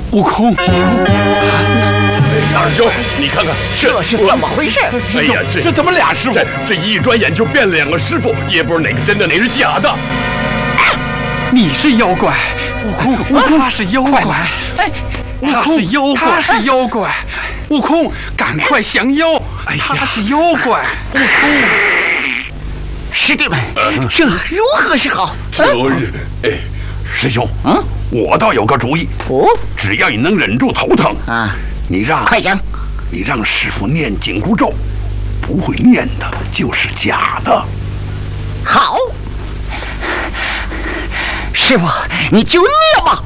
悟空， 大师兄，你看看， 这是怎么回事？ 哎呀， 这怎么俩师傅？ 这一转眼就变了2个师傅，也不知哪个真的，哪是假的。 你是妖怪，悟空，他是妖怪，他是妖怪，他是妖怪，悟空，赶快降妖！他是妖怪，悟空。 师弟们，这如何是好？ 师兄，我倒有个主意。 哦， 只要你能忍住头疼啊， 快讲，你让师傅念紧箍咒，不会念的就是假的。 好，师傅，你就念吧。